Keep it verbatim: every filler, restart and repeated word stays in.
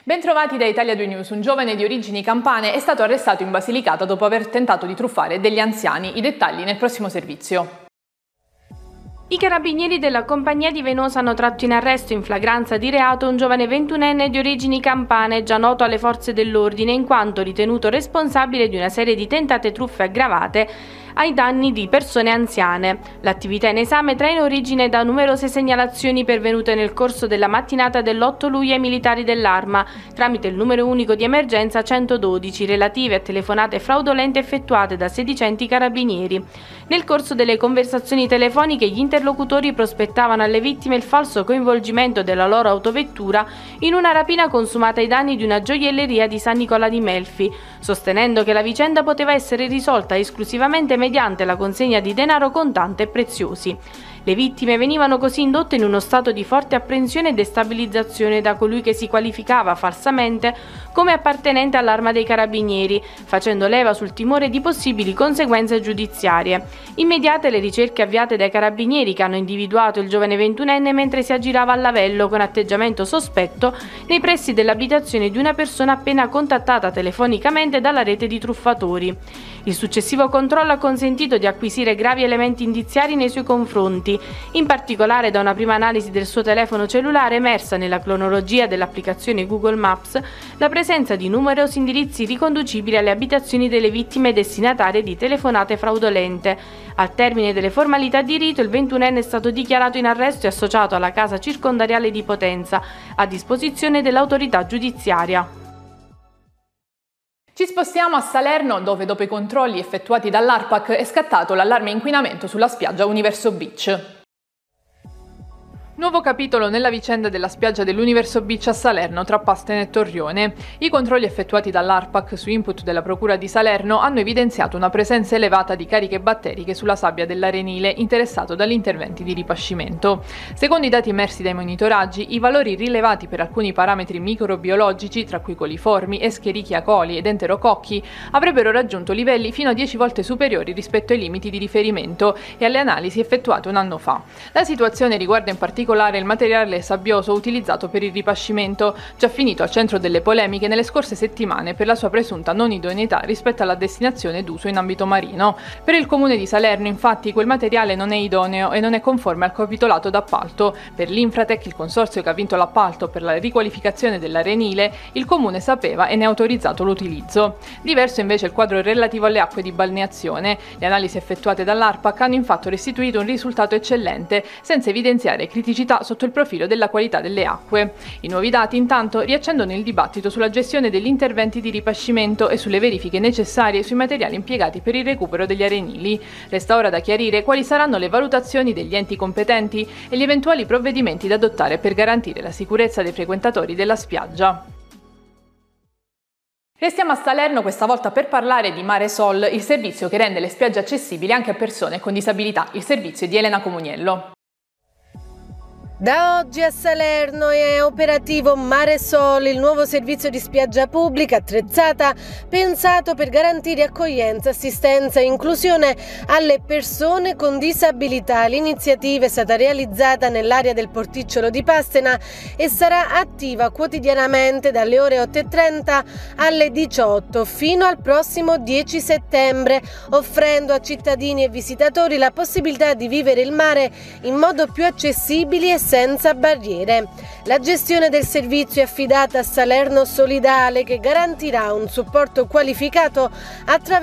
Bentrovati da Italia due News. Un giovane di origini campane è stato arrestato in Basilicata dopo aver tentato di truffare degli anziani. I dettagli nel prossimo servizio. I carabinieri della compagnia di Venosa hanno tratto in arresto in flagranza di reato un giovane ventunenne di origini campane già noto alle forze dell'ordine in quanto ritenuto responsabile di una serie di tentate truffe aggravate ai danni di persone anziane. L'attività in esame trae in origine da numerose segnalazioni pervenute nel corso della mattinata dell'otto luglio ai militari dell'Arma tramite il numero unico di emergenza centododici relative a telefonate fraudolente effettuate da sedicenti carabinieri. Nel corso delle conversazioni telefoniche gli interlocutori prospettavano alle vittime il falso coinvolgimento della loro autovettura in una rapina consumata ai danni di una gioielleria di San Nicola di Melfi, sostenendo che la vicenda poteva essere risolta esclusivamente mediante la consegna di denaro contante e preziosi. Le vittime venivano così indotte in uno stato di forte apprensione e destabilizzazione da colui che si qualificava falsamente come appartenente all'Arma dei Carabinieri, facendo leva sul timore di possibili conseguenze giudiziarie. Immediate le ricerche avviate dai carabinieri che hanno individuato il giovane ventunenne mentre si aggirava a lavello con atteggiamento sospetto nei pressi dell'abitazione di una persona appena contattata telefonicamente dalla rete di truffatori. Il successivo controllo ha consentito di acquisire gravi elementi indiziari nei suoi confronti. In particolare da una prima analisi del suo telefono cellulare emersa nella cronologia dell'applicazione Google Maps la presenza di numerosi indirizzi riconducibili alle abitazioni delle vittime destinatarie di telefonate fraudolente. Al termine delle formalità di rito il ventunenne è stato dichiarato in arresto e associato alla casa circondariale di Potenza a disposizione dell'autorità giudiziaria. Ci spostiamo a Salerno dove dopo i controlli effettuati dall'ARPAC è scattato l'allarme inquinamento sulla spiaggia Universo Beach. Nuovo capitolo nella vicenda della spiaggia dell'Universo Beach a Salerno tra Pastene e Torrione. I controlli effettuati dall'ARPAC su input della Procura di Salerno hanno evidenziato una presenza elevata di cariche batteriche sulla sabbia dell'arenile interessato dagli interventi di ripascimento. Secondo i dati emersi dai monitoraggi, i valori rilevati per alcuni parametri microbiologici, tra cui coliformi, Escherichia coli ed enterococchi, avrebbero raggiunto livelli fino a dieci volte superiori rispetto ai limiti di riferimento e alle analisi effettuate un anno fa. La situazione riguarda in particolare il materiale sabbioso utilizzato per il ripascimento, già finito al centro delle polemiche nelle scorse settimane per la sua presunta non idoneità rispetto alla destinazione d'uso in ambito marino. Per il comune di Salerno, infatti, quel materiale non è idoneo e non è conforme al capitolato d'appalto. Per l'Infratec, il consorzio che ha vinto l'appalto per la riqualificazione dell'arenile, il comune sapeva e ne ha autorizzato l'utilizzo. Diverso invece il quadro relativo alle acque di balneazione. Le analisi effettuate dall'ARPAC hanno infatti restituito un risultato eccellente, senza evidenziare criticità sotto il profilo della qualità delle acque. I nuovi dati intanto riaccendono il dibattito sulla gestione degli interventi di ripascimento e sulle verifiche necessarie sui materiali impiegati per il recupero degli arenili. Resta ora da chiarire quali saranno le valutazioni degli enti competenti e gli eventuali provvedimenti da adottare per garantire la sicurezza dei frequentatori della spiaggia. Restiamo a Salerno questa volta per parlare di Mare Sol, il servizio che rende le spiagge accessibili anche a persone con disabilità. Il servizio di Elena Comuniello. Da oggi a Salerno è operativo Mare Sol, il nuovo servizio di spiaggia pubblica attrezzata, pensato per garantire accoglienza, assistenza e inclusione alle persone con disabilità. L'iniziativa è stata realizzata nell'area del Porticciolo di Pastena e sarà attiva quotidianamente dalle ore otto e trenta alle diciotto fino al prossimo dieci settembre, offrendo a cittadini e visitatori la possibilità di vivere il mare in modo più accessibile e senza barriere. La gestione del servizio è affidata a Salerno Solidale, che garantirà un supporto qualificato attraverso